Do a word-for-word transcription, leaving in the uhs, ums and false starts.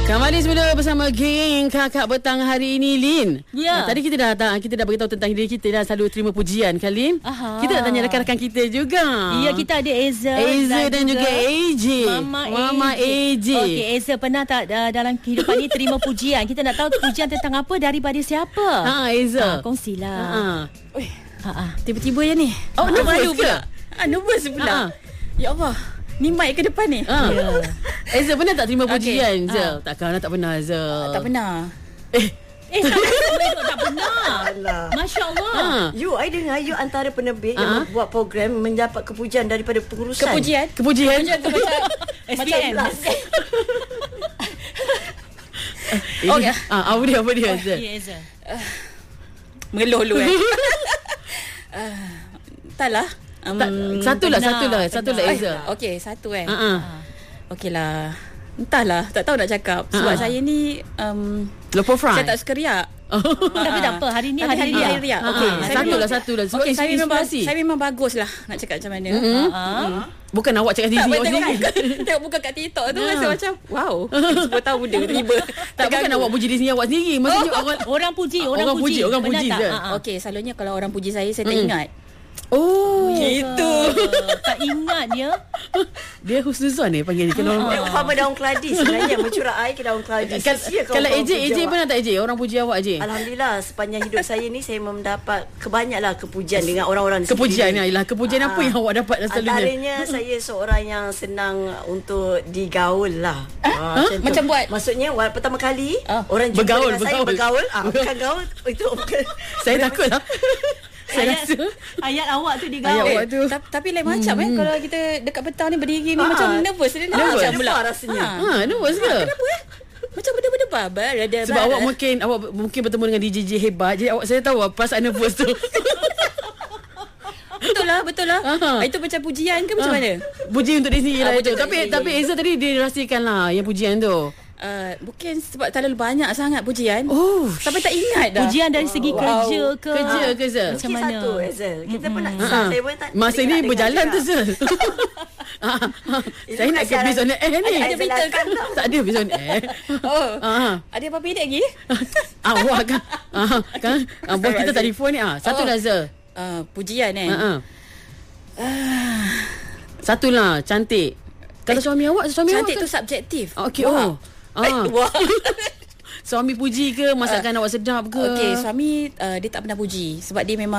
Kembali semula bersama geng Kakak Petang hari ini, Lin. Ya. Uh, tadi kita dah datang, kita dah beritahu tentang diri kita dah selalu terima pujian kan, Lin? Aha. Kita nak tanya rakan-rakan kita juga. Ya, kita ada Eza. Eza dan, dan juga A J. Mama, Mama A J. Okey, Eza pernah tak uh, dalam kehidupan ni terima pujian? Kita nak tahu pujian tentang apa, daripada siapa? Ha, Eza. Ha, kongsilah. Ha. Oi, Ha ah. tiba-tiba je ni. Oh, ah, nervous malu ke? pula. Ah, nervous pula. Ha. Ya Allah. Ni mic ke depan ni? Ha. Ya. Eza pernah tak terima Okey. pujian, Eza? Ha. Takkan tak pernah, Eza. Ah, tak pernah. Eh, Eh, tak pernah. tak pernah. Alah. Masya Allah. ha. You, I dengar you antara penerbit Ha? yang membuat program mendapat kepujian daripada pengurusan. Kepujian. Kepujian. Kepujian tu macam S P M. Eh, Oh, ya. Ah, apa dia, apa dia, Eza? Ya, Eza. mengeluh lu eh. uh, Entahlah. Um, Tak, satulah, benar, satulah, benar. satulah, eh, Eza. Okey, satu eh. Ha ah. Okeylah. Entahlah, tak tahu nak cakap. Sebab Ha. saya ni um, Low profile. saya tak suka riak. Tapi tak apa, hari ni Tapi hari hari ni riak. hari riak. Ha, Okey, ha. saya Satulah, memang- satulah. Sebab Okey, saya memang inspirasi. saya memang bagus lah nak cakap macam mana. Mm-hmm. Ha. Bukan awak cakap Tak, diri awak tengok, sendiri. tengok buka kat TikTok tu Ha. rasa macam wow, sepuluh tahun muda tiba. Tak, bukan awak puji diri sendiri awak sendiri. Maksudnya orang Orang puji, orang, Orang puji, orang Pernah puji tak? je. Ha, ha. Okey, selalunya kalau orang puji saya saya tak Mm. ingat. Oh, Gitu. Tak ingat dia. dia husnuzon ni panggil dia. Kalau Dia umpama daun keladi sebenarnya, mencurah air ke daun keladi. Kal- Sia kalau orang A J, A puji J awak. pernah tak A J? Orang puji awak, A J? Alhamdulillah, sepanjang hidup saya ni saya mendapat kebanyaklah kepujian dengan orang-orang di Kepujian sekeliling. ni ialah kepujian apa Ah. yang awak dapat selalunya? Antaranya saya seorang yang senang untuk digaul lah. Ah, Huh? tu. Macam buat? Maksudnya wa- pertama kali Ah. orang jumpa Bergaul, dengan saya bergaul. bergaul. Ah, bukan gaul, itu bukan. Saya takut lah. Saya Ayat, rasa ayat awak tu ayat digaul. awak tu. Ta- tapi lain macam eh kalau kita dekat petang ni berdiri ni Ah. macam nervous dia nak Nervous. macam Nervous pula rasanya. Ha. Ha, nervous ke? Kenapa eh? Macam benda-benda babar ada. Sebab awak mungkin awak mungkin bertemu dengan D J J hebat. Jadi awak saya tahu lah perasaan nervous tu. betul lah, betul lah. Aha. Itu macam pujian ke macam Ah. mana? Puji untuk diri sendiri Ah, lah puji itu. untuk Tapi diri tapi sendiri. Eza tadi dia rahsiakan lah yang pujian tu. Uh, mungkin sebab terlalu banyak sangat pujian. Oh, Sampai tak ingat dah. Pujian dari segi Wow. kerja ke? Kerja ke, Eza? Macam Mungkin mana? satu, Ezel. Kita pun nak Ha. start. Saya pun tak Masa tak ni dengar berjalan juga. tu, Zel. Ah, ah. Saya nak ke siaran- based on the air ni. Ada berita kan? Tak ada based on air. Oh. Ah. Ada apa-apa ini lagi? Awak kan ah, kan ah, bos kita telefon ni ah. Satu Oh. lah, Zel. Uh, pujian eh. Ha ah. Satu lah, cantik. Kalau suami awak, suami Cantik awak tu subjektif. kan? Okey, Wah. oh. Ah. Wah. Suami puji ke, masakan awak sedap ke? Okey, suami uh, dia tak pernah puji sebab dia memang